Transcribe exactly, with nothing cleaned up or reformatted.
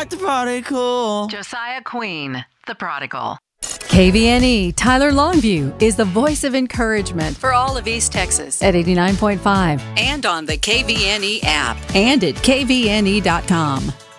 like the prodigal. Josiah Queen, the prodigal. K V N E Tyler Longview is the voice of encouragement for all of East Texas at eighty-nine point five and on the K V N E app and at K V N E dot com.